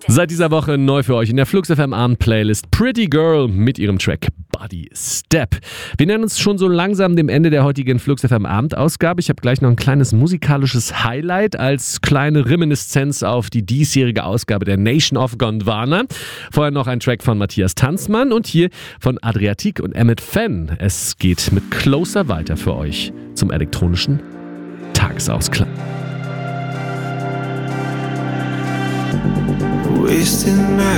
Seit dieser Woche neu für euch in der Flux FM Abend Playlist Pretty Girl mit ihrem Track Body Step. Wir nähern uns schon so langsam dem Ende der heutigen Flux FM Abend Ausgabe. Ich habe gleich noch ein kleines musikalisches Highlight als kleine Reminiszenz auf die diesjährige Ausgabe der Nation of Gondwana. Vorher noch ein Track von Matthias Tanzmann und hier von Adriatique und Emmett Fenn. Es geht mit Closer weiter für euch zum elektronischen Tagesausklang. Wasting my